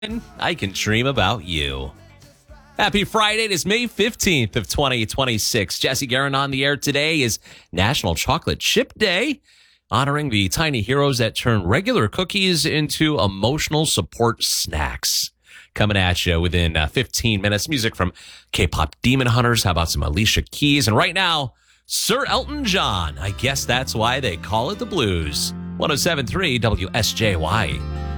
I can dream about you. Happy Friday. It is May 15th of 2026. Jesse Guerin on the air. Today is National Chocolate Chip Day, honoring the tiny heroes that turn regular cookies into emotional support snacks. Coming at you within 15 minutes. Music from K-pop Demon Hunters. How about some Alicia Keys? And right now, Sir Elton John. I guess that's why they call it the blues. 107.3 WSJY.